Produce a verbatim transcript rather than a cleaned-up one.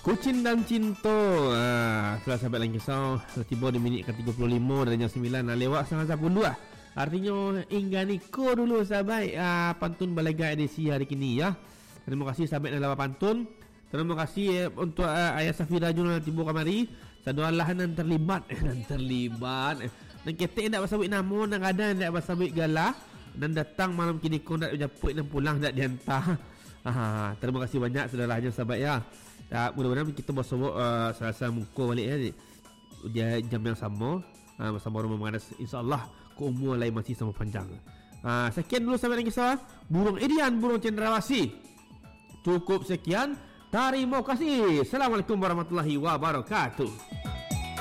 Kucing dan Cinta. Ah, setelah sahabat lain kisah tiba di minit ke tiga puluh lima dari jam sembilan dah lewat setengah sepuluh lah. Artinya hingga ni ko dulu sahabat ah, pantun Balaga edisi hari kini ya. Terima kasih sahabat yang lawan pantun. Terima kasih eh, untuk uh, Ayah Safira Junal tiba kamari. Sadua Allah nan terlibat eh, nan terlibat eh. Dan ketek nak bersabit nama dan kadang nak bersabit galah dan datang malam kini ko nak jemput dan pulang nak dihantar. Ha, terima kasih banyak saudara aja sahabat ya. Ya, mudah-mudahan kita bersama uh, selasa muka balik ya. Dia jam yang sama uh, bersama rumah mengadas insya-Allah ke umur lain masih sama panjang. Uh, sekian dulu sahabat dan kisah burung Edian burung cendrawasih. Cukup sekian. Terima kasih. Assalamualaikum warahmatullahi wabarakatuh.